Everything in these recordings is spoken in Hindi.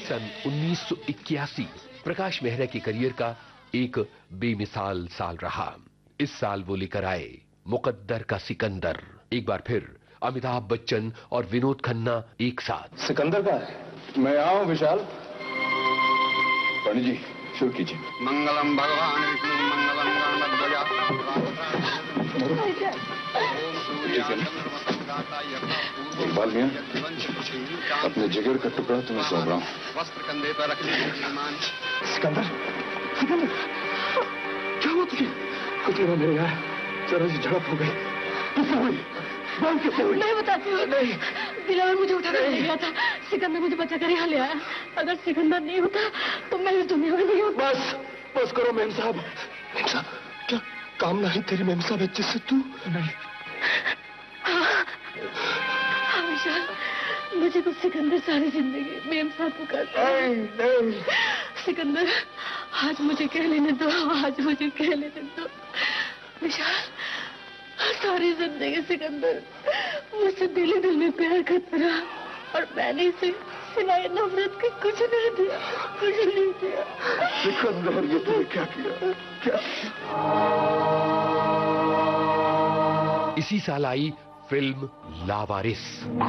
सन 1981 प्रकाश मेहरा के करियर का एक बेमिसाल साल रहा। इस साल वो लेकर आए मुकद्दर का सिकंदर। एक बार फिर अमिताभ बच्चन और विनोद खन्ना एक साथ। सिकंदर का है? मैं आऊं विशाल। पंडित जी शुरू कीजिए। मंगलम भगवान विष्णु मंगलम गणपतध्वजा। इकबाल मियां, अपने जिगर का टुकड़ा तुम्हें सौंप रहा हूं। वस्त्र कंधे पर रख लीजिए। सिकंदर, सिकंदर, क्या हुआ तुझे? कुछ नहीं मेरे यार, जरा सी झड़प हो गई। किससे हुई? बाल किससे हुई? मैं बताती हूँ। नहीं, बिलावल मुझे उठा कर ले गया था। सिकंदर मुझे बचा कर यहाँ ले आया। अगर सिकंदर नहीं होता तो मैं इस दुनिया में नहीं होता। बस करो मेम साहब। मेम साहब, क्या काम नहीं तेरी मेम साहब है जिससे तू? नहीं। हाँ विशाल, मुझे तो सिकंदर सारी जिंदगी मेम साहब पुकारता है। नहीं। सिकंदर, आज मुझे कह लेने दो, आज मुझे कह लेने दो। विशाल, सारी जिंदगी सिकंदर मुझसे दिल ही दिल में प्यार करता रहा और मैंने इसे सिवाय नफरत के कुछ नहीं दिया, कुछ नहीं दिया। सिकंदर, ये तूने क्या किया? क्या? इसी साल आई फिल्म लावारिस।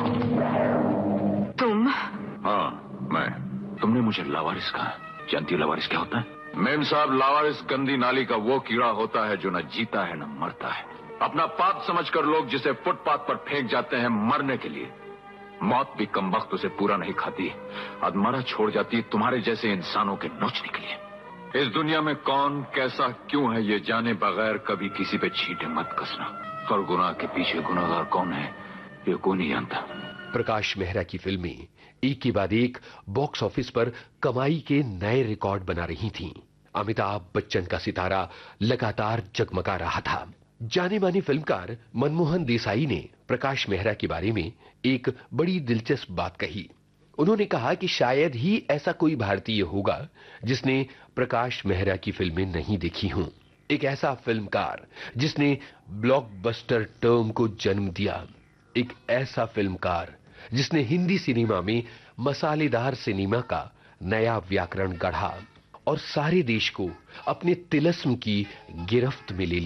तुम? हाँ, मैं। तुमने मुझे लावारिस कहा। जानती हो लावारिस क्या होता है? मेम साहब, लावारिस गंदी नाली का वो कीड़ा होता है जो न जीता है न मरता है। अपना पाप समझकर लोग जिसे फुटपाथ पर फेंक जाते हैं मरने के लिए। मौत भी कमबख्त उसे पूरा नहीं खाती, अधमरा छोड़ जाती तुम्हारे जैसे इंसानों के नोचने के लिए। इस दुनिया में कौन कैसा क्यों है ये जाने बगैर कभी किसी पे छींटे मत कसना। और गुनाह के पीछे गुनाहगार कौन है ये कोई नहीं जानता। प्रकाश मेहरा की फिल्में एक के बाद एक बॉक्स ऑफिस पर कमाई के नए रिकॉर्ड बना रही थीं। अमिताभ बच्चन का सितारा लगातार जगमगा रहा था। जाने माने फिल्मकार मनमोहन देसाई ने प्रकाश मेहरा के बारे में एक बड़ी दिलचस्प बात कही। उन्होंने कहा कि शायद ही ऐसा कोई भारतीय होगा जिसने प्रकाश मेहरा की फिल्में नहीं देखी हों। एक ऐसा फिल्मकार जिसने ब्लॉकबस्टर टर्म को जन्म दिया। एक ऐसा फिल्मकार जिसने हिंदी सिनेमा में मसालेदार सिनेमा का नया व्याकरण गढ़ा और सारे देश को अपने तिलिस्म की गिरफ्त में ले लिया।